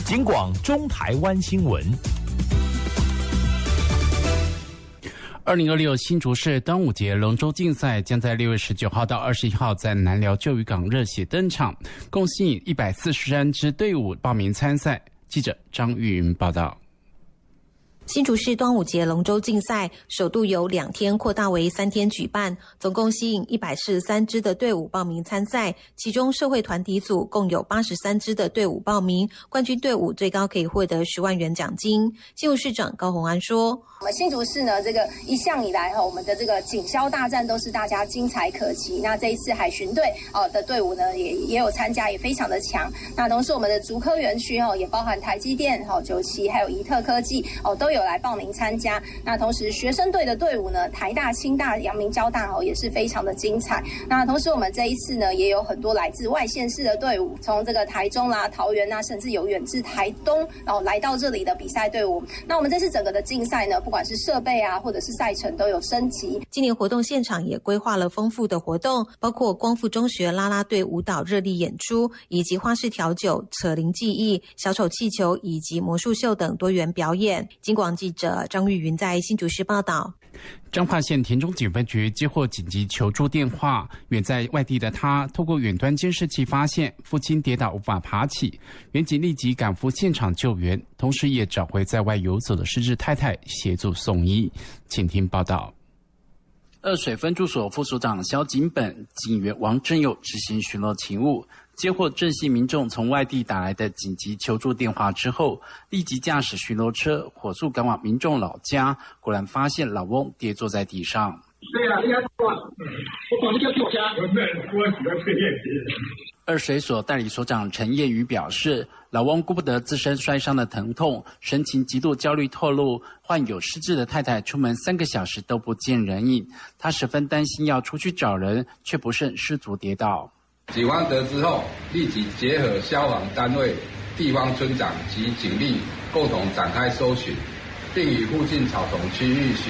警广中台湾新闻。 2026新竹市端午节龙舟竞赛将在6月19号到21号在南寮旧渔港热血登场，共吸引143支队伍报名参赛。记者张玉云报道。 新竹市端午节龙舟竞赛首度由2天扩大为3天举办，总共吸引143支的队伍报名参赛，其中社会团体组共有83支的队伍报名，冠军队伍最高可以获得10万元奖金。新竹市长高虹安说：“ 我们新竹市呢，这个一向以来我们的这个警消大战都是大家精彩可期。那这一次海巡队的队伍呢，也有参加，也非常的强。那同时我们的竹科园区也包含台积电、九旗还有宜特科技都有来报名参加。那同时学生队的队伍呢，台大、清大、阳明交大也是非常的精彩。那同时我们这一次呢，也有很多来自外县市的队伍，从这个台中啦、桃园甚至有远至台东来到这里的比赛队伍。那我们这次整个的竞赛呢，不管是设备或者是赛程都有升级。 今年活动现场也规划了丰富的活动，包括光复中学啦啦队舞蹈热力演出，以及花式调酒、扯铃技艺、小丑气球以及魔术秀等多元表演。警广记者张玉云在新竹市报道。 彰化县田中警分局接获紧急求助电话，远在外地的他透过远端监视器发现父亲跌倒无法爬起，员警立即赶赴现场救援，同时也找回在外游走的失智太太协助送医。请听报道。二水分驻所副所长萧景本、警员王正佑执行巡逻勤务，接获郑姓民众从外地打来的紧急求助电话之后，立即驾驶巡逻车火速赶往民众老家，果然发现老翁跌坐在地上。 对啊，你要我保护叫救家。我喜欢吃面皮。 二水所代理所长陈业瑜表示，老翁顾不得自身摔伤的疼痛，神情极度焦虑，透露患有失智的太太出门3个小时都不见人影，他十分担心要出去找人，却不慎失足跌倒。 警方得知后，立即结合消防单位、地方村长及警力共同展开搜寻，并于附近草丛区域